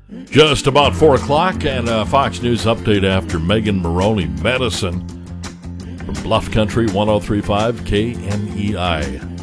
Just about 4 o'clock and a Fox News update after Megan Maroney Medicine from Bluff Country 103.5 KNEI.